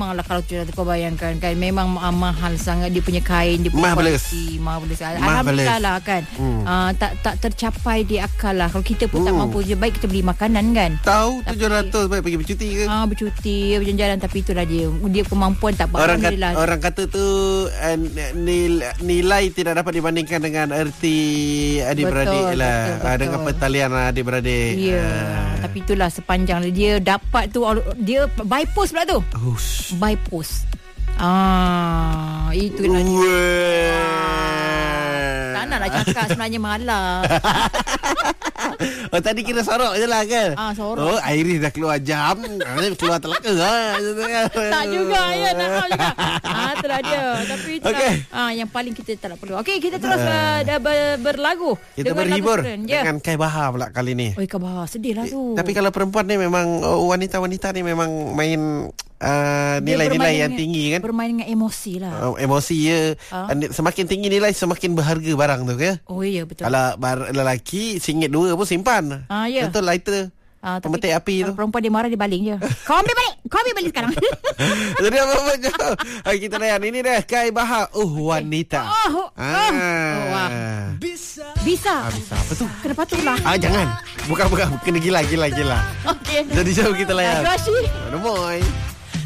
memanglah kalau kau bayangkan kan, memang mahal sangat dia punya kain, dia punya kualiti marvelous. Alhamdulillah lah kan. Tak tercapai di akal lah. Kalau kita pun tak mampu, je baik kita beli makanan kan. Tahu 700 baik pergi bercuti ke? Bercuti, berjalan-jalan, tapi itulah dia kemampuan tak apa. Orang kata tu nilai tidak dapat dibandingkan dengan erti adik-beradik lah. Betul. Dengan pertalian adik-beradik. Ya. Tapi itulah sepanjang dia dapat tu, dia by post pula tu. By post. Itulah dia. Tak nak cakap sebenarnya malas. Tadi kira sorok je lah kan. Sorok. Iris dah keluar jam, keluar telaka tak juga ya, nak tahu juga. Itulah dia. Tapi itulah yang paling kita tak perlu. Okey, kita terus berlagu. Kita berhibur dengan Kai Bahar pula kali ni. Kai Bahar, sedih lah tu. Tapi kalau perempuan ni memang, wanita-wanita ni memang main nilai-nilai yang tinggi kan. Bermain dengan emosi lah. Emosi ya. Semakin tinggi nilai, semakin berharga barang tu ke. Oh iya, betul. Kalau lelaki RM1-2 pun simpan. Ya. Contoh lighter, pemetik api tu. Perempuan dia marah, dia baling je. Kau ambil balik sekarang. Jadi apa-apa je. Kita layan. Ini dah Kai Bahar, wanita. Bisa. Apa tu? Kena patuhlah. Jangan. Bukan. Kena gila. Okey. Jadi jauh kita layan. Terima kasih. Mooi.